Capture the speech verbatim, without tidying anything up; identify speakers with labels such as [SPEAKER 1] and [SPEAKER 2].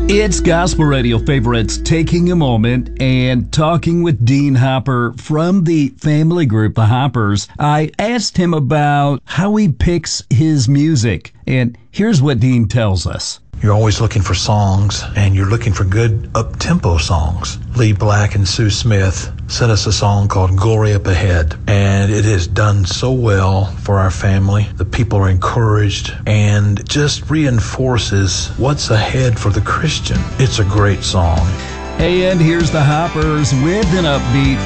[SPEAKER 1] It's Gospel Radio Favorites taking a moment and talking with Dean Hopper from the family group, the Hoppers. I asked him about how he picks his music, and here's what Dean tells us.
[SPEAKER 2] You're always looking for songs, and you're looking for good up-tempo songs. Lee Black and Sue Smith sent us a song called Glory Up Ahead, and it has done so well for our family. The people are encouraged and just reinforces what's ahead for the Christian. It's a great song.
[SPEAKER 1] And here's the Hoppers with an upbeat